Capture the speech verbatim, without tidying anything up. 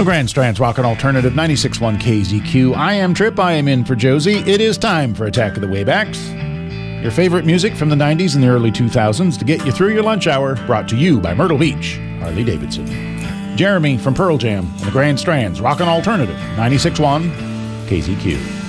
The Grand Strand's Rockin' Alternative ninety-six point one K Z Q. I am Trip. I am in for Josie. It is time for Attack of the Waybacks. Your favorite music from the nineties and the early two thousands to get you through your lunch hour. Brought to you by Myrtle Beach, Harley Davidson. Jeremy from Pearl Jam and the Grand Strand's Rockin' Alternative ninety-six point one K Z Q.